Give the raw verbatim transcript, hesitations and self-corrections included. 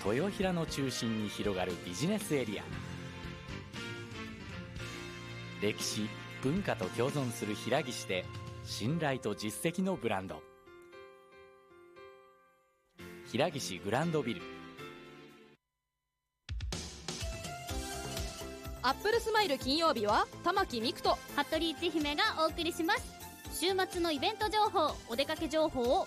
豊平の中心に広がるビジネスエリア。歴史文化と共存する平岸で信頼と実績のブランド、平岸グランドビル。 アップルスマイル金曜日は玉木美久と服部千姫がお送りします。週末のイベント情報、お出かけ情報を